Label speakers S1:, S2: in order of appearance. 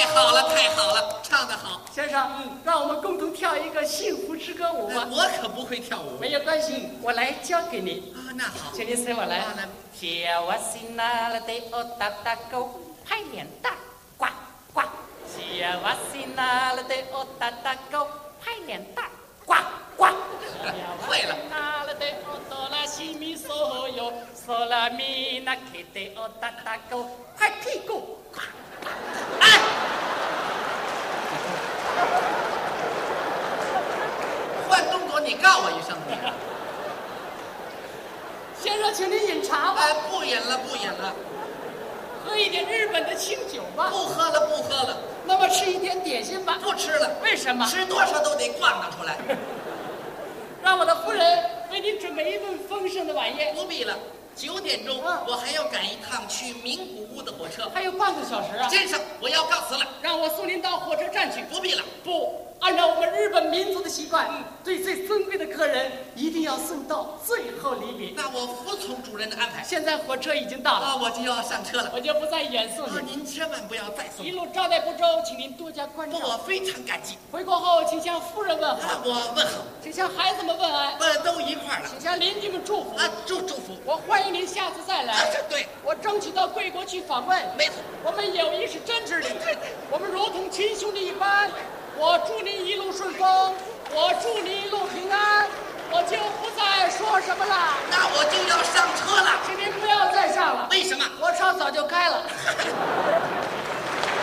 S1: 好了，太好了，唱得好。
S2: 先生，让我们共同跳一个幸福之歌舞吧。
S1: 我可不会跳舞。
S2: 没有关系，我来教给你。
S1: 啊，那好，
S2: 请您随我来。跳啊西那了得哦哒哒狗，拍脸蛋，呱呱。跳啊西那了得哦哒哒狗，拍脸蛋，呱呱。
S1: 会了。
S2: 那了得哦哆啦西咪嗦哟，嗦啦咪那给得哦哒哒狗，拍屁股，呱呱。
S1: 哎。换动作，你告我一声。
S2: 先生，请您饮茶吧。
S1: 不饮了，不饮了。
S2: 喝一点日本的清酒吧。
S1: 不喝了，不喝了。
S2: 那么吃一点点心吧。
S1: 不吃了。
S2: 为什么？
S1: 吃多少都得晃荡出来。
S2: 让我的夫人为您准备一顿丰盛的晚宴。
S1: 不必了，9点钟，我还要赶一趟去名古屋的火车，
S2: 还有半个小时啊。
S1: 先生，我要告辞了。
S2: 让我送您到火车站去。
S1: 不必了。
S2: 不，按照我们日本民族的习惯，对最尊贵的客人一定要送到最后离别。
S1: 那我服从主人的安排。
S2: 现在火车已经到了，
S1: 我就要上车了，
S2: 我就不再远送您。
S1: 您千万不要再送。
S2: 一路招待不周，请您多加关照。
S1: 我非常感激。
S2: 回国后，请向夫人问好。
S1: 我问好。
S2: 请向孩子们问安。
S1: 都一块了。
S2: 请向邻居们祝福。
S1: 祝福。
S2: 我欢迎您下次再来。
S1: 对。
S2: 我争取到贵国去访问。
S1: 没错。
S2: 我们友谊是真挚的。我们如同亲兄弟一般。我祝您一路顺风，我祝您一路平安，我就不再说什么了。
S1: 那我就要上车了，
S2: 请您不要再上了。
S1: 为什么？
S2: 火车早就开了。